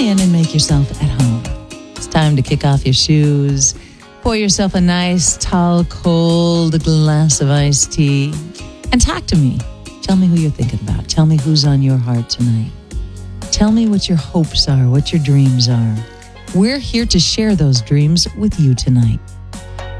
in and make yourself at home. It's time to kick off your shoes, pour yourself a nice, tall, cold glass of iced tea, and talk to me. Tell me who you're thinking about. Tell me who's on your heart tonight. Tell me what your hopes are, what your dreams are. We're here to share those dreams with you tonight.